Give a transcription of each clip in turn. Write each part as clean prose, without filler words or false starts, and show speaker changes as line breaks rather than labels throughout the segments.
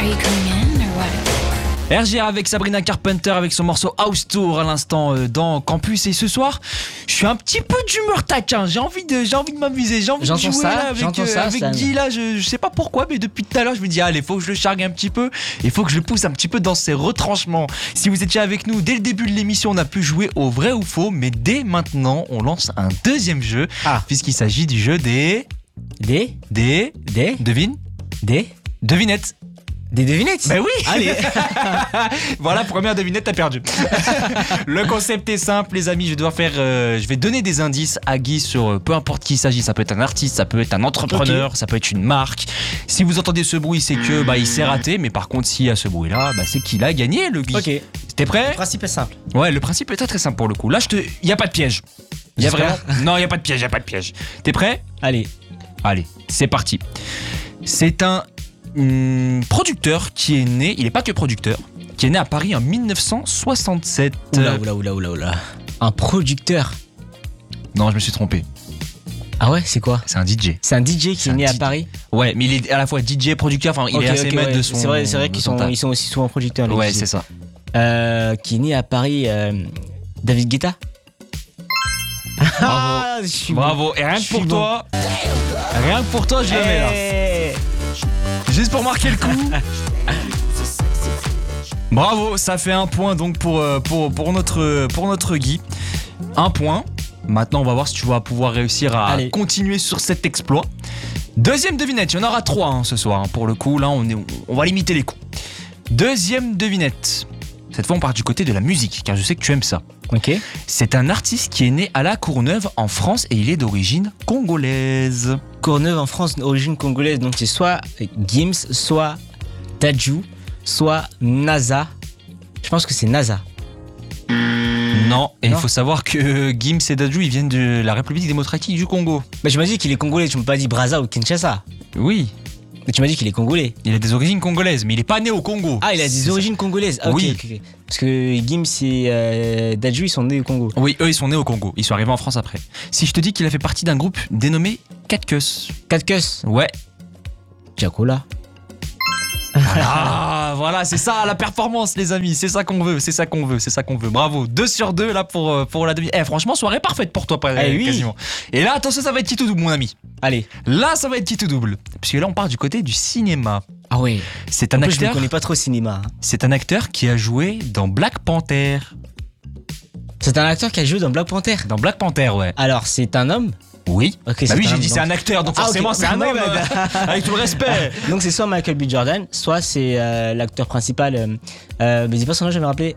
you coming in or what?
RGR avec Sabrina Carpenter avec son morceau House Tour à l'instant dans Campus. Et ce soir, je suis un petit peu d'humeur taquin. J'ai envie de m'amuser, j'ai envie de jouer
ça,
là, avec Guy là. Je sais pas pourquoi, mais depuis tout à l'heure, je me dis allez, faut que je le chargue un petit peu. Il faut que je le pousse un petit peu dans ses retranchements. Si vous étiez avec nous dès le début de l'émission, on a pu jouer au vrai ou faux. Mais dès maintenant, on lance un deuxième jeu, puisqu'il s'agit du jeu des devinettes.
Des devinettes?
Ben oui.
Allez.
Voilà, première devinette, t'as perdu. Le concept est simple, les amis. Je vais donner des indices à Guy sur peu importe qui il s'agit. Ça peut être un artiste, ça peut être un entrepreneur, ça peut être une marque. Si vous entendez ce bruit, c'est que il s'est raté. Mais par contre, s'il y a ce bruit-là, c'est qu'il a gagné, le Guy.
Ok.
T'es prêt?
Le principe est simple.
Ouais, le principe est très très simple pour le coup. Là, y a pas de piège. Non, y a pas de piège. T'es prêt?
Allez,
c'est parti. C'est un producteur qui est né, il n'est pas que producteur, qui est né à Paris en 1967.
Oula. Un producteur.
Non, je me suis trompé.
Ah ouais, c'est quoi?
C'est un DJ.
C'est un DJ qui est né à Paris.
Ouais, mais il est à la fois DJ, producteur, enfin il est assez maître de son.
C'est vrai qu'ils sont aussi souvent producteurs.
Ouais,
DJ.
c'est ça.
Qui est né à Paris, David Guetta.
Bravo. Et rien que pour toi, je le mets là. Juste pour marquer le coup. Bravo, ça fait un point donc pour notre Guy. Un point. Maintenant, on va voir si tu vas pouvoir réussir à continuer sur cet exploit. Deuxième devinette, il y en aura 3 ce soir. Pour le coup, là, on va limiter les coups. Deuxième devinette. Cette fois, on part du côté de la musique, car je sais que tu aimes ça.
Ok.
C'est un artiste qui est né à La Courneuve en France et il est d'origine congolaise.
Courneuve en France, d'origine congolaise, donc c'est soit Gims, soit Dadju, soit NASA. Je pense que c'est NASA.
Non, et il faut savoir que Gims et Dadju, ils viennent de la République démocratique du Congo.
Mais tu m'as dit qu'il est congolais, tu m'as pas dit Brazza ou Kinshasa.
Oui.
Mais tu m'as dit qu'il est congolais.
Il a des origines congolaises, mais il est pas né au Congo.
Ah, il a des origines congolaises. Ah,
oui.
Ok. Parce que Gims et Dadju, ils sont nés au Congo.
Oui, eux, ils sont nés au Congo. Ils sont arrivés en France après. Si je te dis qu'il a fait partie d'un groupe dénommé 4 Cus.
4 Cus.
Ouais.
Jacola.
Voilà, c'est ça la performance, les amis. C'est ça qu'on veut. Bravo. 2 sur 2 là pour la demi. Franchement, soirée parfaite pour toi, quasiment. Et là, attention, ça va être petit ou double, mon ami.
Allez.
Là, ça va être petit ou double. Puisque là, on part du côté du cinéma.
Ah ouais.
C'est un acteur.
Je ne connais pas trop cinéma.
C'est un acteur qui a joué dans Black Panther.
C'est un acteur qui a joué dans Black Panther.
Dans Black Panther, ouais.
Alors, c'est un homme?
Oui.
Okay,
bah oui, j'ai dit c'est un acteur, donc forcément c'est un homme. Avec tout le respect.
Donc c'est soit Michael B. Jordan, soit c'est l'acteur principal. Mais dis pas son nom, je vais me rappeler.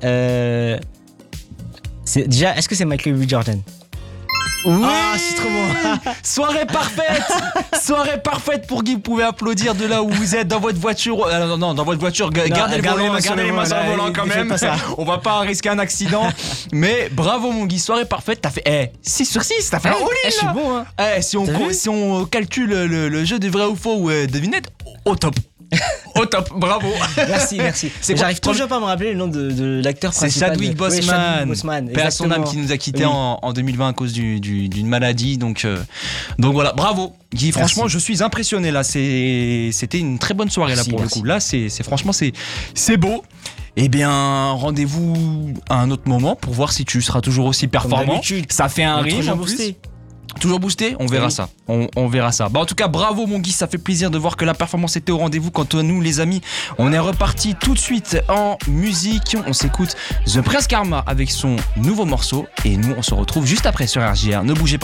Déjà, est-ce que c'est Michael B. Jordan? Oui, c'est trop bon.
Soirée parfaite pour Guy. Vous pouvez applaudir de là où vous êtes dans votre voiture. Non, dans votre voiture. Gardez les mains sur le volant quand même. On va pas risquer un accident. Mais bravo mon Guy, soirée parfaite. T'as fait 6 sur 6. T'as fait un all-in.
Je suis bon. Hein.
Si on calcule le jeu de vrai ou faux ou devinette, au top. Au top, bravo.
Merci. J'arrive toujours pas à me rappeler le nom de l'acteur principal.
C'est Chadwick Boseman. Paix à son âme, qui nous a quittés en 2020 à cause d'une maladie. Donc voilà, bravo Guy. Franchement, je suis impressionné là. C'était une très bonne soirée là pour le coup. Là, franchement c'est beau. Eh bien, rendez-vous à un autre moment pour voir si tu seras toujours aussi performant. Ça fait un rime en plus. Toujours boosté? On verra ça. On verra ça. En tout cas, bravo mon Guy, ça fait plaisir de voir que la performance était au rendez-vous. Quant à nous, les amis, on est reparti tout de suite en musique. On s'écoute The Prince Karma avec son nouveau morceau. Et nous, on se retrouve juste après sur RJR. Ne bougez pas.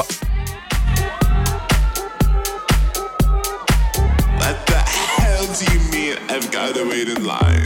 What the hell do you mean I've gotta wait in line?